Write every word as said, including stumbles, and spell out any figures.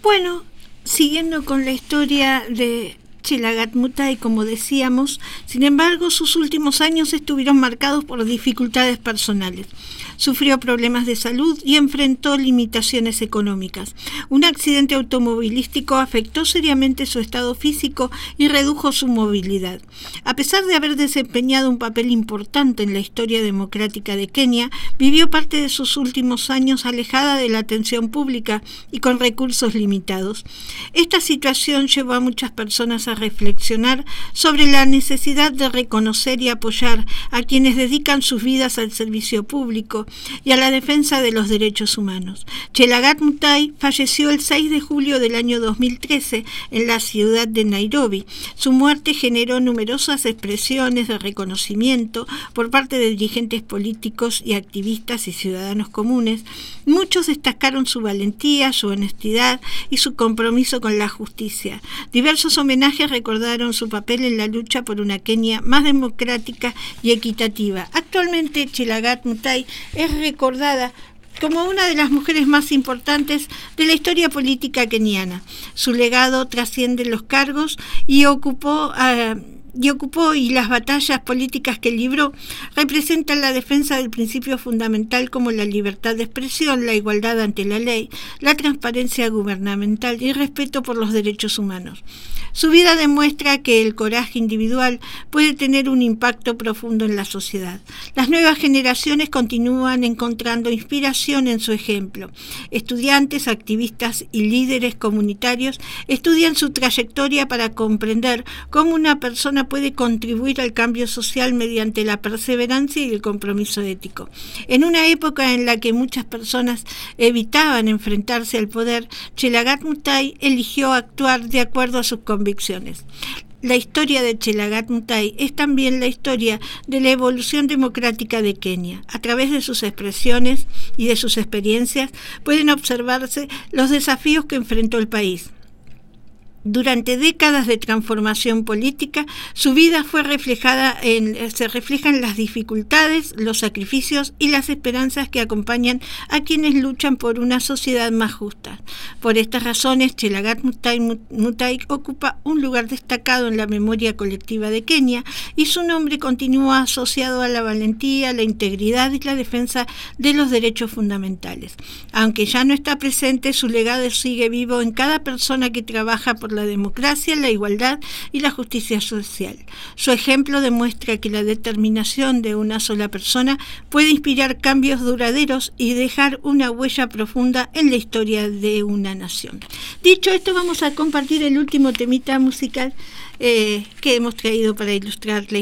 Bueno, siguiendo con la historia de Chelagat Mutay, como decíamos, sin embargo, sus últimos años estuvieron marcados por dificultades personales. Sufrió problemas de salud y enfrentó limitaciones económicas. Un accidente automovilístico afectó seriamente su estado físico y redujo su movilidad. A pesar de haber desempeñado un papel importante en la historia democrática de Kenia, vivió parte de sus últimos años alejada de la atención pública y con recursos limitados. Esta situación llevó a muchas personas a reflexionar sobre la necesidad de reconocer y apoyar a quienes dedican sus vidas al servicio público y a la defensa de los derechos humanos. Chelagat Mutay falleció el seis de julio del año dos mil trece en la ciudad de Nairobi. Su muerte generó numerosas expresiones de reconocimiento por parte de dirigentes políticos y activistas y ciudadanos comunes. Muchos destacaron su valentía, su honestidad y su compromiso con la justicia. Diversos homenajes recordaron su papel en la lucha por una Kenia más democrática y equitativa. Actualmente, Chelagat Mutay es recordada como una de las mujeres más importantes de la historia política keniana. Su legado trasciende los cargos y ocupó uh, y ocupó y las batallas políticas que libró representan la defensa del principio fundamental como la libertad de expresión, la igualdad ante la ley, la transparencia gubernamental y el respeto por los derechos humanos. Su vida demuestra que el coraje individual puede tener un impacto profundo en la sociedad. Las nuevas generaciones continúan encontrando inspiración en su ejemplo. Estudiantes, activistas y líderes comunitarios estudian su trayectoria para comprender cómo una persona puede contribuir al cambio social mediante la perseverancia y el compromiso ético. En una época en la que muchas personas evitaban enfrentarse al poder, Chelagat Mutay eligió actuar de acuerdo a sus convicciones. La historia de Chelagat Mutay es también la historia de la evolución democrática de Kenia. A través de sus expresiones y de sus experiencias pueden observarse los desafíos que enfrentó el país. Durante décadas de transformación política, su vida fue reflejada en, se reflejan las dificultades, los sacrificios y las esperanzas que acompañan a quienes luchan por una sociedad más justa. Por estas razones, Chelagat Mutay, Mutay ocupa un lugar destacado en la memoria colectiva de Kenia y su nombre continúa asociado a la valentía, la integridad y la defensa de los derechos fundamentales. Aunque ya no está presente, su legado sigue vivo en cada persona que trabaja por la democracia, la igualdad y la justicia social. Su ejemplo demuestra que la determinación de una sola persona puede inspirar cambios duraderos y dejar una huella profunda en la historia de una nación. Dicho esto, vamos a compartir el último temita musical eh, que hemos traído para ilustrar la